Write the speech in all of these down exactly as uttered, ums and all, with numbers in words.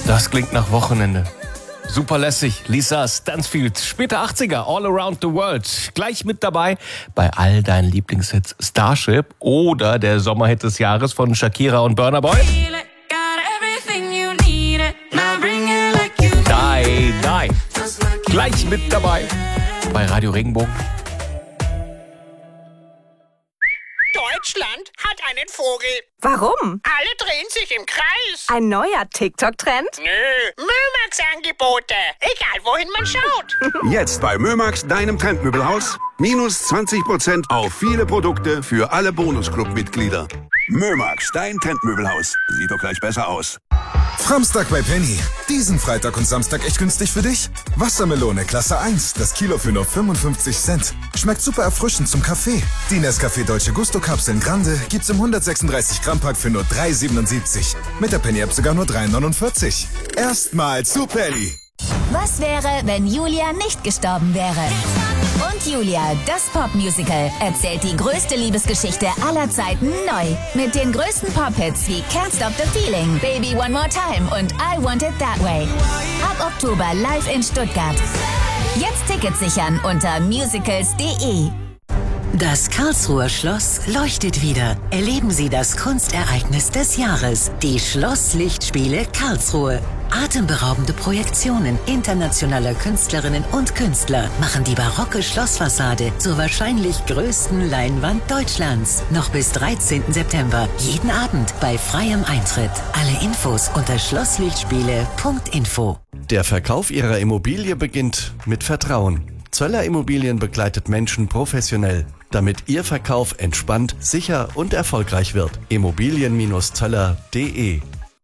Das klingt nach Wochenende. Super lässig, Lisa Stansfield, später achtziger, All Around the World. Gleich mit dabei bei all deinen Lieblingshits Starship oder der Sommerhit des Jahres von Shakira und Burna Boy. Die, die. Gleich mit dabei bei Radio Regenbogen. Deutschland hat einen Vogel. Warum? Alle drehen sich im Kreis. Ein neuer TikTok-Trend? Nö, Mömax-Angebote. Egal, wohin man schaut. Jetzt bei Mömax, deinem Trendmöbelhaus. Minus zwanzig Prozent auf viele Produkte für alle Bonusclub-Mitglieder. Mömax, dein Trendmöbelhaus. Sieht doch gleich besser aus. Framstag bei Penny. Diesen Freitag und Samstag echt günstig für dich? Wassermelone Klasse eins, das Kilo für nur fünfundfünfzig Cent. Schmeckt super erfrischend zum Kaffee. Die Nescafé Dolce Gusto Kapseln Grande gibt's im hundertsechsunddreißig Gramm Pack für nur drei siebenundsiebzig. Mit der Penny App sogar nur drei neunundvierzig. Erstmal zu Penny. Was wäre, wenn Julia nicht gestorben wäre? Und Julia, das Popmusical, erzählt die größte Liebesgeschichte aller Zeiten neu. Mit den größten Pop-Hits wie Can't Stop the Feeling, Baby One More Time und I Want It That Way. Ab Oktober live in Stuttgart. Jetzt Tickets sichern unter musicals punkt de. Das Karlsruher Schloss leuchtet wieder. Erleben Sie das Kunstereignis des Jahres, die Schlosslichtspiele Karlsruhe. Atemberaubende Projektionen internationaler Künstlerinnen und Künstler machen die barocke Schlossfassade zur wahrscheinlich größten Leinwand Deutschlands. Noch bis dreizehnten September, jeden Abend bei freiem Eintritt. Alle Infos unter schlosslichtspiele punkt info. Der Verkauf Ihrer Immobilie beginnt mit Vertrauen. Zöller Immobilien begleitet Menschen professionell, damit Ihr Verkauf entspannt, sicher und erfolgreich wird. Immobilien Zöller punkt de.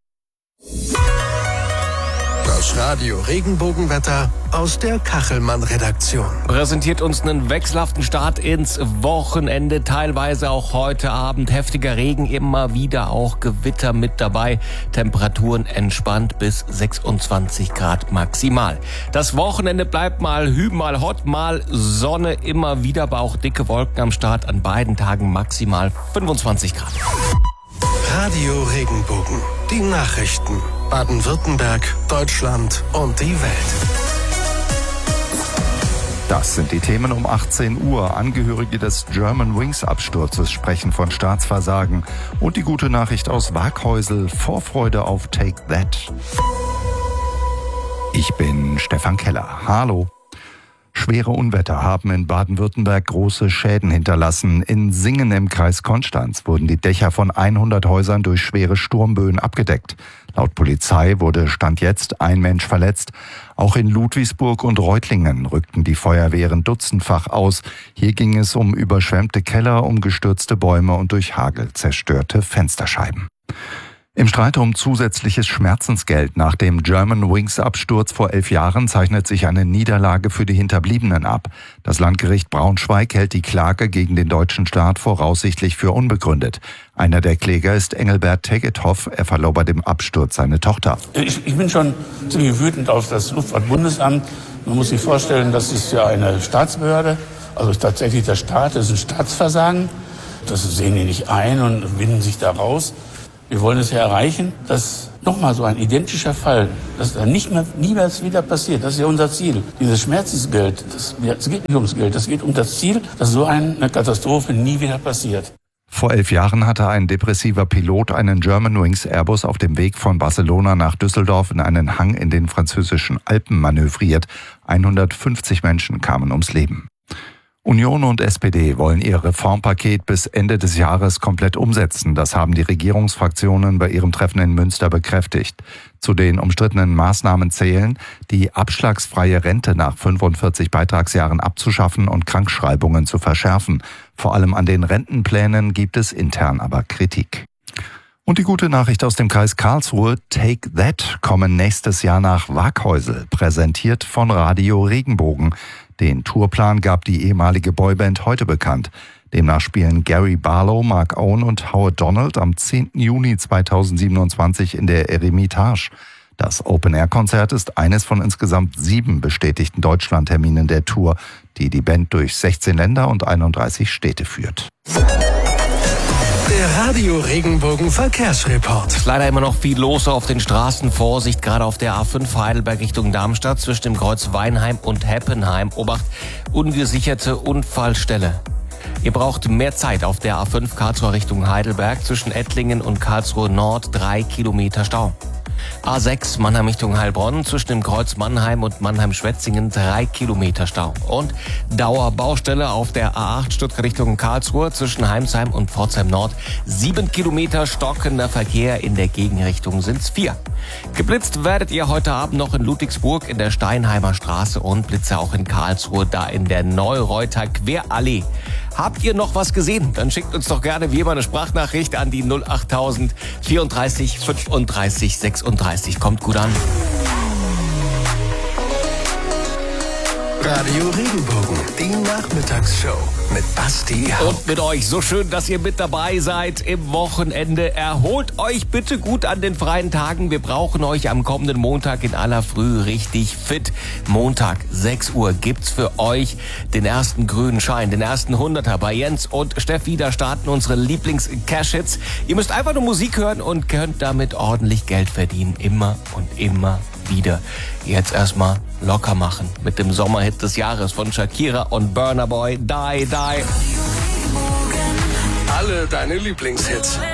Das Radio Regenbogenwetter aus der Kachelmann-Redaktion. Präsentiert uns einen wechselhaften Start ins Wochenende. Teilweise auch heute Abend heftiger Regen, immer wieder auch Gewitter mit dabei. Temperaturen entspannt bis sechsundzwanzig Grad maximal. Das Wochenende bleibt mal hü, mal hot, mal Sonne, immer wieder, aber auch dicke Wolken am Start. An beiden Tagen maximal fünfundzwanzig Grad. Radio Regenbogen. Die Nachrichten. Baden-Württemberg, Deutschland und die Welt. Das sind die Themen um achtzehn Uhr. Angehörige des Germanwings-Absturzes sprechen von Staatsversagen. Und die gute Nachricht aus Waaghäusel, Vorfreude auf Take That. Ich bin Stefan Keller. Hallo. Schwere Unwetter haben in Baden-Württemberg große Schäden hinterlassen. In Singen im Kreis Konstanz wurden die Dächer von hundert Häusern durch schwere Sturmböen abgedeckt. Laut Polizei wurde Stand jetzt ein Mensch verletzt. Auch in Ludwigsburg und Reutlingen rückten die Feuerwehren dutzendfach aus. Hier ging es um überschwemmte Keller, um gestürzte Bäume und durch Hagel zerstörte Fensterscheiben. Im Streit um zusätzliches Schmerzensgeld nach dem Germanwings-Absturz vor elf Jahren zeichnet sich eine Niederlage für die Hinterbliebenen ab. Das Landgericht Braunschweig hält die Klage gegen den deutschen Staat voraussichtlich für unbegründet. Einer der Kläger ist Engelbert Tegethoff. Er verlor bei dem Absturz seine Tochter. Ich, ich bin schon ziemlich wütend auf das Luftfahrtbundesamt. Man muss sich vorstellen, das ist ja eine Staatsbehörde, also tatsächlich der Staat, das ist ein Staatsversagen. Das sehen die nicht ein und winden sich da raus. Wir wollen es ja erreichen, dass nochmal so ein identischer Fall, dass da nicht mehr, niemals wieder passiert. Das ist ja unser Ziel. Dieses Schmerzensgeld, das, das geht nicht ums Geld, das geht um das Ziel, dass so eine Katastrophe nie wieder passiert. Vor elf Jahren hatte ein depressiver Pilot einen Germanwings Airbus auf dem Weg von Barcelona nach Düsseldorf in einen Hang in den französischen Alpen manövriert. hundertfünfzig Menschen kamen ums Leben. Union und S P D wollen ihr Reformpaket bis Ende des Jahres komplett umsetzen. Das haben die Regierungsfraktionen bei ihrem Treffen in Münster bekräftigt. Zu den umstrittenen Maßnahmen zählen, die abschlagsfreie Rente nach fünfundvierzig Beitragsjahren abzuschaffen und Krankschreibungen zu verschärfen. Vor allem an den Rentenplänen gibt es intern aber Kritik. Und die gute Nachricht aus dem Kreis Karlsruhe, Take That, kommen nächstes Jahr nach Waaghäusel, präsentiert von Radio Regenbogen. Den Tourplan gab die ehemalige Boyband heute bekannt. Demnach spielen Gary Barlow, Mark Owen und Howard Donald am zehnten Juni zweitausendsiebenundzwanzig in der Eremitage. Das Open-Air-Konzert ist eines von insgesamt sieben bestätigten Deutschlandterminen der Tour, die die Band durch sechzehn Länder und einunddreißig Städte führt. Der Radio Regenbogen Verkehrsreport. Ist leider immer noch viel los auf den Straßen. Vorsicht, gerade auf der A fünf Heidelberg Richtung Darmstadt zwischen dem Kreuz Weinheim und Heppenheim. Obacht, ungesicherte Unfallstelle. Ihr braucht mehr Zeit auf der A fünf Karlsruhe Richtung Heidelberg zwischen Ettlingen und Karlsruhe Nord, drei Kilometer Stau. A sechs Mannheim Richtung Heilbronn zwischen dem Kreuz Mannheim und Mannheim-Schwetzingen, drei Kilometer Stau. Und Dauerbaustelle auf der A acht Stuttgart Richtung Karlsruhe zwischen Heimsheim und Pforzheim Nord, sieben Kilometer stockender Verkehr, in der Gegenrichtung sind's vier. Geblitzt werdet ihr heute Abend noch in Ludwigsburg in der Steinheimer Straße und Blitze auch in Karlsruhe, da in der Neureuter Querallee. Habt ihr noch was gesehen? Dann schickt uns doch gerne wie immer eine Sprachnachricht an die null achttausend vierunddreißig fünfunddreißig sechsunddreißig. Kommt gut an. Radio Regenbogen, die Nachmittagsshow mit Basti Haupt. Und mit euch. So schön, dass ihr mit dabei seid im Wochenende. Erholt euch bitte gut an den freien Tagen. Wir brauchen euch am kommenden Montag in aller Früh richtig fit. Montag, sechs Uhr, gibt's für euch den ersten grünen Schein, den ersten Hunderter bei Jens und Steffi. Da starten unsere Lieblings-Cash-Hits. Ihr müsst einfach nur Musik hören und könnt damit ordentlich Geld verdienen. Immer und immer wieder. Jetzt erstmal locker machen mit dem Sommerhit des Jahres von Shakira und Burna Boy, Die, Die. Alle deine Lieblingshits.